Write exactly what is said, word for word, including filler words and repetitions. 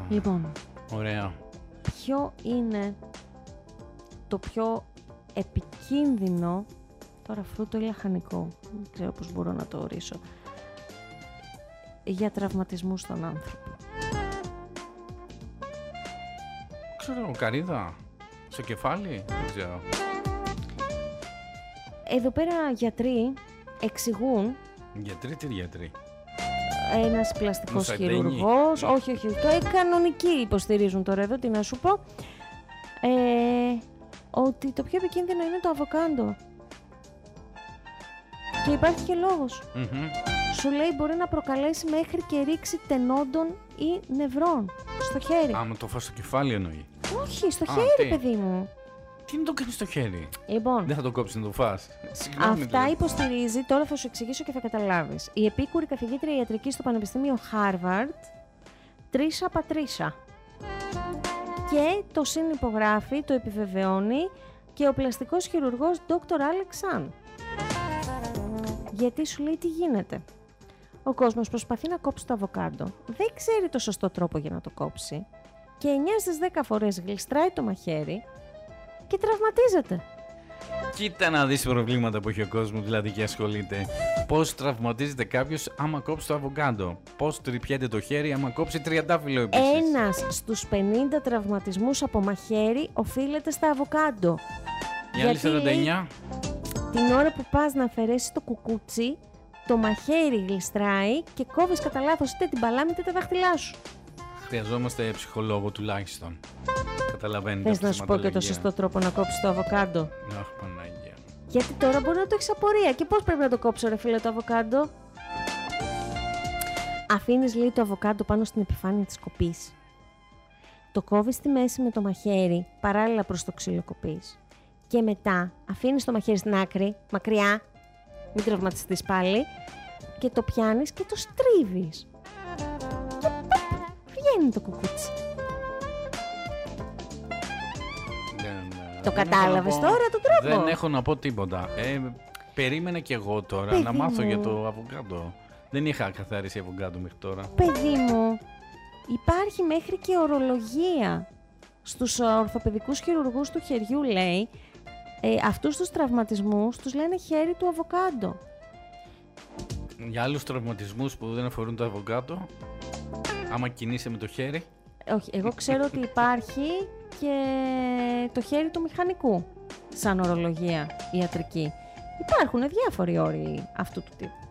Λοιπόν, ωραία. Ποιο είναι το πιο επικίνδυνο, τώρα φρούτο ή λαχανικό, δεν ξέρω πώς μπορώ να το ορίσω, για τραυματισμούς στον άνθρωπο? Ξέρω, καρύδα, στο κεφάλι, δεν ξέρω. Εδώ πέρα γιατροί εξηγούν. Γιατροί, τι γιατροί? Ένας πλαστικός Μουσαντένι. χειρουργός, όχι, όχι, το ε, κανονικοί υποστηρίζουν τώρα εδώ, τι να σου πω, ε, ότι το πιο επικίνδυνο είναι το αβοκάντο. Και υπάρχει και λόγος. Mm-hmm. Σου λέει μπορεί να προκαλέσει μέχρι και ρήξη τενόντων ή νευρών στο χέρι. Άμα το φας στο κεφάλι εννοεί. Όχι, στο Α, χέρι, τι? παιδί μου. Τι να το κάνεις στο χέρι? Λοιπόν, Δεν θα το κόψεις να το φας. Συγγνώμη, αυτά δηλαδή. υποστηρίζει, τώρα θα σου εξηγήσω και θα καταλάβεις, η επίκουρη καθηγήτρια ιατρικής στο Πανεπιστήμιο Χάρβαρντ, Τρίσα Πατρίσα. Και το συνυπογράφει, το επιβεβαιώνει και ο πλαστικός χειρουργός Δόκτωρ Άλεξ Σαν. Γιατί σου λέει τι γίνεται. Ο κόσμος προσπαθεί να κόψει το αβοκάντο, δεν ξέρει το σωστό τρόπο για να το κόψει και εννιά στις δέκα φορές γλιστράει το μαχαίρι και τραυματίζεται. Κοίτα να δεις προβλήματα που έχει ο κόσμος, δηλαδή, και ασχολείται. Πώς τραυματίζεται κάποιος άμα κόψει το αβοκάντο. Πώς τρυπιέται το χέρι άμα κόψει τριαντάφυλλο επίσης. Ένας στους πενήντα τραυματισμούς από μαχαίρι οφείλεται στα αβοκάντο. Οι άλλοι σαράντα εννιά. Την ώρα που πας να αφαιρέσεις το κουκούτσι, το μαχαίρι γλιστράει και κόβεις κατά λάθος είτε την παλάμη είτε τα δάχτυλά σου. Χρειαζόμαστε ψυχολόγο τουλάχιστον. Καταλαβαίνετε. Θες να σου πω και το σωστό τρόπο να κόψεις το αβοκάντο? Αχ, Παναγία. Γιατί τώρα μπορεί να το έχεις απορία. Και πώς πρέπει να το κόψω, ρε φίλε, το αβοκάντο? Αφήνεις λίγο το αβοκάντο πάνω στην επιφάνεια της κοπής. Το κόβεις στη μέση με το μαχαίρι, παράλληλα προς το ξύλο κοπής. Και μετά αφήνεις το μαχαίρι στην άκρη, μακριά, μην τραυματιστείς πάλι, και το πιάνεις και το στρίβεις. Και παπ, βγαίνει το κουκούτσι. Το κατάλαβες τώρα τον τρόπο? Δεν έχω να πω τίποτα. Ε, περίμενα κι εγώ τώρα Παιδί να μάθω μου. για το αβοκάντο. Δεν είχα καθαρίσει αβοκάντο μέχρι τώρα. Παιδί μου, υπάρχει μέχρι και ορολογία. Στους ορθοπαιδικούς χειρουργούς του χεριού, λέει, ε, αυτούς τους τραυματισμούς τους λένε χέρι του αβοκάντο. Για άλλους τραυματισμούς που δεν αφορούν το αβοκάντο, άμα κινείσαι με το χέρι. Όχι, εγώ ξέρω ότι υπάρχει και το χέρι του μηχανικού σαν ορολογία ιατρική. Υπάρχουν διάφοροι όροι αυτού του τύπου.